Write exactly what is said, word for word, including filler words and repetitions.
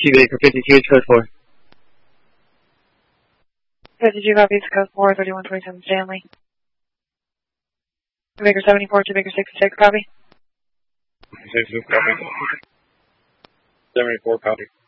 Two Baker fifty-two is code four. fifty-two copies, code four, thirty-one twenty-seven Stanley. Two Baker seventy-four, two Baker sixty-six, copy. sixty-six copy. seventy-four copy.